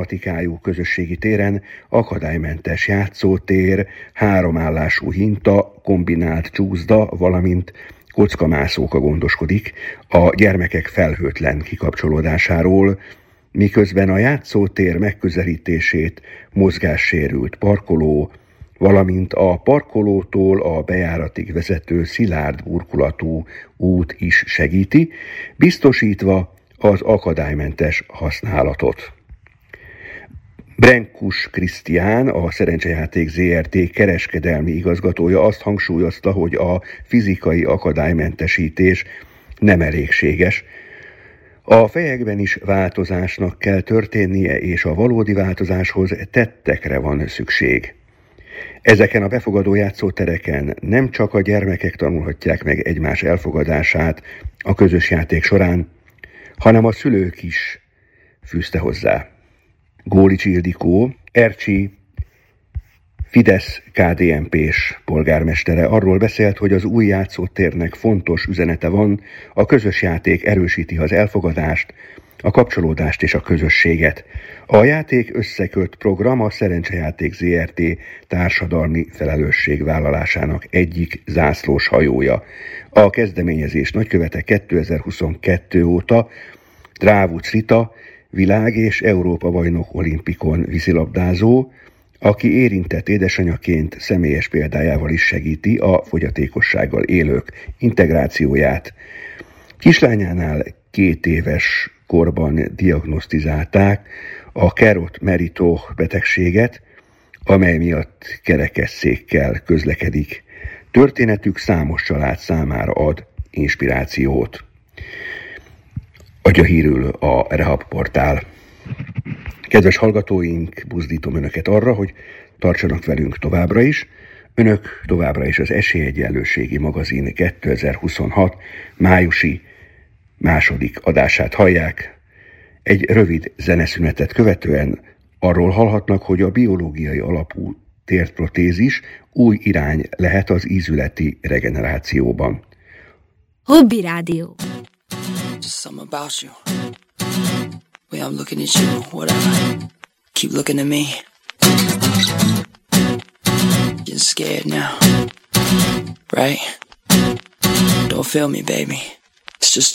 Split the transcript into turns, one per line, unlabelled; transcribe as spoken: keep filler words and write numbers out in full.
patikájú közösségi téren akadálymentes játszótér, háromállású hinta, kombinált csúszda, valamint kockamászóka gondoskodik a gyermekek felhőtlen kikapcsolódásáról, miközben a játszótér megközelítését mozgássérült parkoló, valamint a parkolótól a bejáratig vezető szilárd burkolatú út is segíti, biztosítva az akadálymentes használatot. Brenkus Krisztián, a Szerencsejáték zé er té kereskedelmi igazgatója azt hangsúlyozta, hogy a fizikai akadálymentesítés nem elégséges. A fejekben is változásnak kell történnie, és a valódi változáshoz tettekre van szükség. Ezeken a befogadó játszótereken nem csak a gyermekek tanulhatják meg egymás elfogadását a közös játék során, hanem a szülők is, fűzte hozzá. Gólics Ildikó, Ercsi Fidesz ká dé en pés polgármestere arról beszélt, hogy az új játszótérnek fontos üzenete van, a közös játék erősíti az elfogadást, a kapcsolódást és a közösséget. A játék összeköt program a Szerencsejáték zé er té társadalmi felelősségvállalásának egyik zászlós hajója. A kezdeményezés nagykövete kétezer-huszonkettő óta Drávuc Rita, világ- és Európa-bajnok olimpikon vízilabdázó, aki érintett édesanyaként személyes példájával is segíti a fogyatékossággal élők integrációját. Kislányánál két éves korban diagnosztizálták a Charcot-Marie-Tooth betegséget, amely miatt kerekesszékkel közlekedik. Történetük számos család számára ad inspirációt. Adja hírül a Rehab portál. Kedves hallgatóink, buzdítom önöket arra, hogy tartsanak velünk továbbra is. Önök továbbra is az Esélyegyenlőségi magazin kétezer-huszonhat májusi második adását hallják. Egy rövid zeneszünetet követően arról hallhatnak, hogy a biológiai alapú térprotézis új irány lehet az ízületi regenerációban.
Hobby Rádió.
Just something about you. Way I'm looking at you, whatever. Keep looking at me. Getting scared now, right? Don't feel me, baby. It's just